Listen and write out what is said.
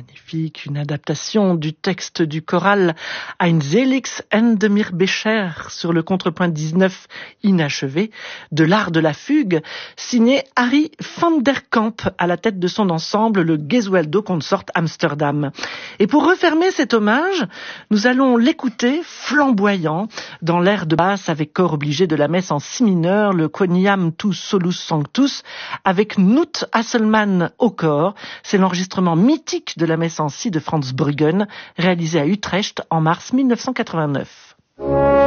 magnifique, une adaptation du texte du choral Ein Seligs Ende mir Becher sur le contrepoint 19 inachevé de l'art de la fugue, signé Harry van der Kamp à la tête de son ensemble, le Gesualdo Consort Amsterdam. Et pour refermer cet hommage, nous allons l'écouter flamboyant dans l'air de basse avec corps obligé de la messe en si mineur, le Quoniam tu solus sanctus, avec Knut Hasselmann au corps. C'est l'enregistrement mythique de la messe en si de Franz Bruggen, réalisé à Utrecht en mars 1989.